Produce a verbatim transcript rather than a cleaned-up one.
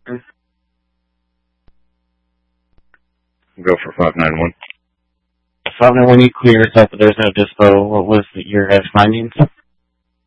Go for five nine one. five nine one, you clear yourself, but there's no dispo. What was your guys' findings?